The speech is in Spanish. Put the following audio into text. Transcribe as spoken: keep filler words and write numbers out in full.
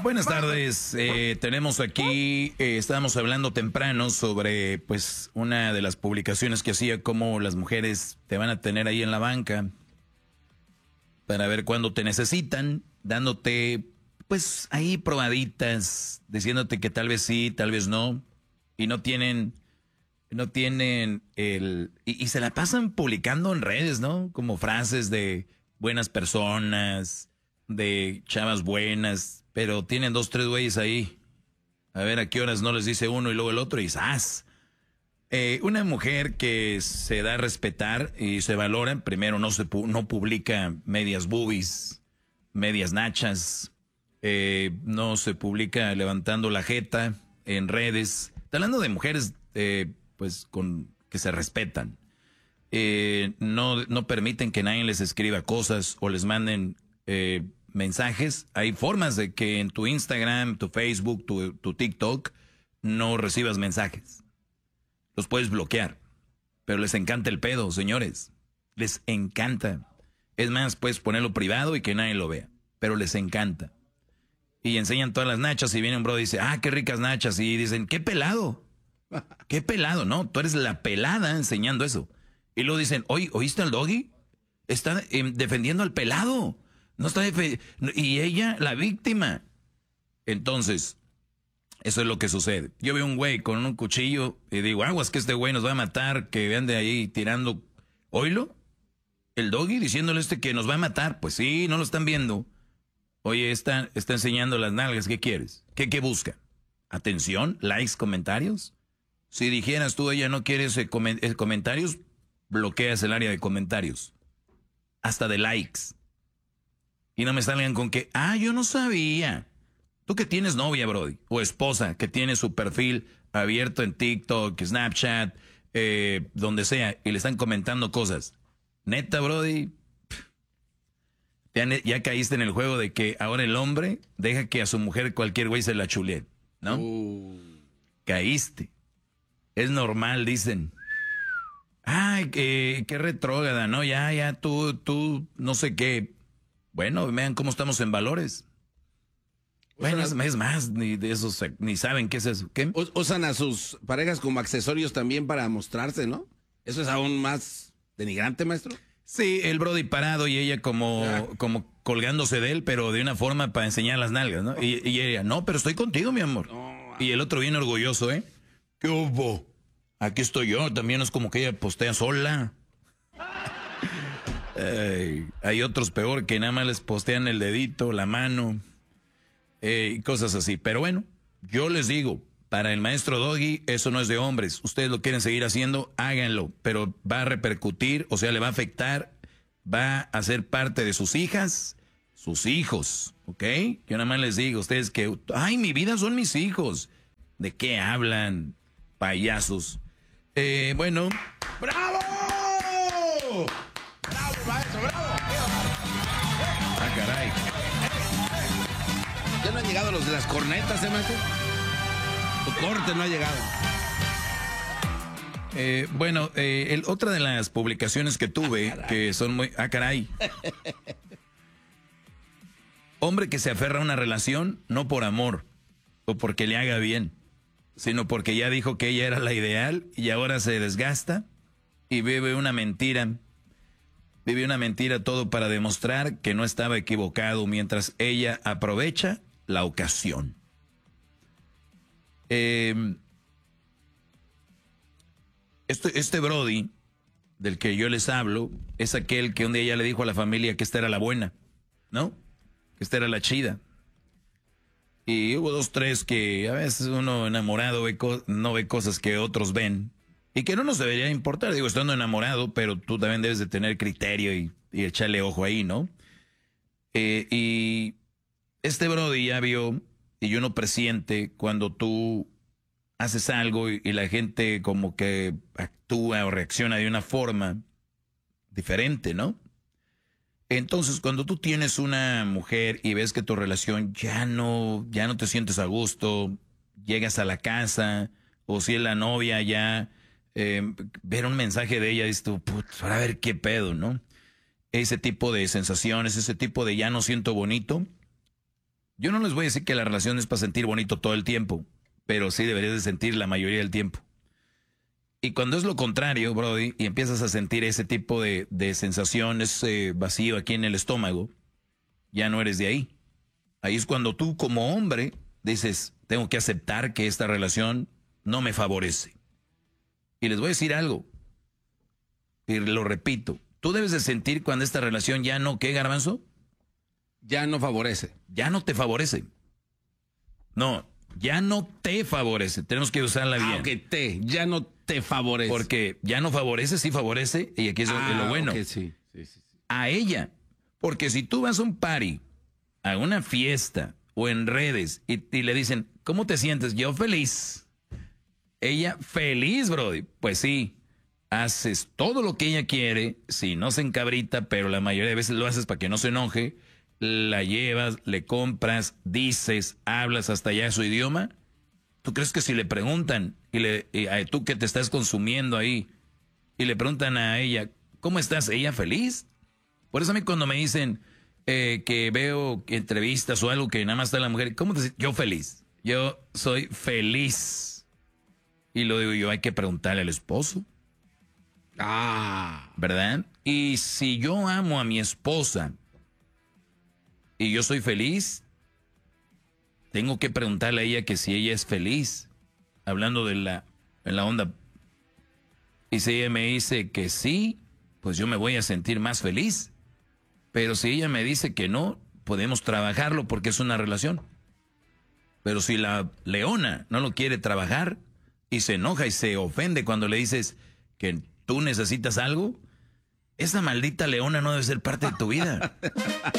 Buenas tardes, eh, tenemos aquí, eh, estábamos hablando temprano sobre pues una de las publicaciones que hacía cómo las mujeres te van a tener ahí en la banca para ver cuándo te necesitan, dándote pues ahí probaditas, diciéndote que tal vez sí, tal vez no, y no tienen, no tienen el, y, y se la pasan publicando en redes, ¿no? Como frases de buenas personas, de chavas buenas, pero tienen dos, tres güeyes ahí. A ver a qué horas no les dice uno y luego el otro y ¡zas! Eh, una mujer que se da a respetar y se valora, primero no se pu- no publica medias boobies, medias nachas, eh, no se publica levantando la jeta en redes. Está hablando de mujeres eh, pues con que se respetan. Eh, no, no permiten que nadie les escriba cosas o les manden eh, mensajes. Hay formas de que en tu Instagram, tu Facebook, tu, tu TikTok no recibas mensajes. Los puedes bloquear, pero les encanta el pedo, señores. Les encanta. Es más, puedes ponerlo privado y que nadie lo vea, pero les encanta. Y enseñan todas las nachas y viene un bro y dice, ah, qué ricas nachas. Y dicen, qué pelado. Qué pelado, ¿no? Tú eres la pelada enseñando eso. Y luego dicen, oye, ¿oíste al doggy? Está eh, defendiendo al pelado. No está defe- y ella, la víctima. Entonces, eso es lo que sucede. Yo veo un güey con un cuchillo y digo, aguas que este güey nos va a matar, que ande ahí tirando. ¿Oílo? El doggy diciéndole este que nos va a matar. Pues sí, no lo están viendo. Oye, está, está enseñando las nalgas, ¿qué quieres? ¿Qué, qué busca? ¿Atención? ¿Likes? ¿Comentarios? Si dijeras tú, ella no quiere ese comen- ese comentarios, bloqueas el área de comentarios. Hasta de likes. Y no me salgan con que, ah, yo no sabía. Tú que tienes novia, Brody, o esposa, que tiene su perfil abierto en TikTok, Snapchat, eh, donde sea, y le están comentando cosas. Neta, Brody, ya, ya caíste en el juego de que ahora el hombre deja que a su mujer cualquier güey se la chulee, ¿no? Uh. Caíste. Es normal, dicen. Ay, qué, qué retrógrada, ¿no? Ya, ya, tú, tú, no sé qué. Bueno, vean cómo estamos en valores. Bueno, es, es más, ni de esos, ni saben qué es eso. ¿Qué? Usan a sus parejas como accesorios también para mostrarse, ¿no? ¿Eso es aún más denigrante, maestro? Sí, el Brody parado y ella como, ah. como colgándose de él, pero de una forma para enseñar las nalgas, ¿no? Y, y ella, no, pero estoy contigo, mi amor. No, y el otro bien orgulloso, ¿eh? ¿Qué hubo? Aquí estoy yo, también es como que ella postea sola. Ey, hay otros peor que nada más les postean el dedito, la mano, eh, y cosas así. Pero bueno, yo les digo, para el maestro Doggy, eso no es de hombres. Ustedes lo quieren seguir haciendo, háganlo, pero va a repercutir, o sea, le va a afectar, va a ser parte de sus hijas, sus hijos, ¿ok? Yo nada más les digo, ustedes que, ay, mi vida son mis hijos. ¿De qué hablan, payasos? Eh, bueno. ¡Bravo! ¡Bravo, maestro, bravo! Ah, caray. ¿Ya no han llegado los de las cornetas, eh, maestro? Tu corte no ha llegado. Eh, bueno, eh, el, otra de las publicaciones que tuve, ah, que son muy... Ah, caray. Hombre que se aferra a una relación, no por amor, o porque le haga bien, sino porque ya dijo que ella era la ideal y ahora se desgasta y vive una mentira. Vive una mentira todo para demostrar que no estaba equivocado mientras ella aprovecha la ocasión. Eh, este, este Brody del que yo les hablo es aquel que un día ya le dijo a la familia que esta era la buena, ¿no? Que esta era la chida. Y hubo dos, tres que a veces uno enamorado ve no ve cosas que otros ven. Y que no nos debería importar, digo, estando enamorado, pero tú también debes de tener criterio y, y echarle ojo ahí, ¿no? Eh, y este Brody ya vio, y uno presiente cuando tú haces algo y, y la gente como que actúa o reacciona de una forma diferente, ¿no? Entonces, cuando tú tienes una mujer y ves que tu relación ya no, ya no te sientes a gusto, llegas a la casa, o si es la novia ya, eh, ver un mensaje de ella, dices tú, putz, a ver qué pedo, ¿no? Ese tipo de sensaciones, ese tipo de ya no siento bonito, Yo no les voy a decir que la relación es para sentir bonito todo el tiempo, pero sí deberías de sentir la mayoría del tiempo. Y cuando es lo contrario, Brody, y empiezas a sentir ese tipo de, de sensación, ese vacío aquí en el estómago, ya no eres de ahí. Ahí es cuando tú como hombre dices, tengo que aceptar que esta relación no me favorece. Y les voy a decir algo, y lo repito, tú debes de sentir cuando esta relación ya no, ¿qué, Garbanzo? Ya no favorece. Ya no te favorece. No, ya no te favorece. Tenemos que usarla bien. Ah, que te, ya no te favorece. Porque ya no favorece, sí favorece, y aquí es ah, lo bueno. Okay, sí, sí, sí, sí. A ella. Porque si tú vas a un party, a una fiesta, o en redes, y, y le dicen, ¿cómo te sientes? Yo feliz. Ella feliz, Brody. Pues sí, haces todo lo que ella quiere, si no se encabrita, pero la mayoría de veces lo haces para que no se enoje, la llevas, le compras, dices, hablas hasta allá su idioma. ¿Tú crees que si le preguntan, y, le, y a tú que te estás consumiendo ahí, y le preguntan a ella, ¿cómo estás? ¿Ella feliz? Por eso a mí cuando me dicen eh, que veo entrevistas o algo que nada más está la mujer, ¿cómo te sientes? Yo feliz. Yo soy feliz. Y lo digo yo, hay que preguntarle al esposo. Ah. ¿Verdad? Y si yo amo a mi esposa y yo soy feliz, tengo que preguntarle a ella que si ella es feliz, hablando de la, de la onda. Y si ella me dice que sí, pues yo me voy a sentir más feliz. Pero si ella me dice que no, podemos trabajarlo porque es una relación. Pero si la leona no lo quiere trabajar y se enoja y se ofende cuando le dices que tú necesitas algo, esa maldita leona no debe ser parte de tu vida.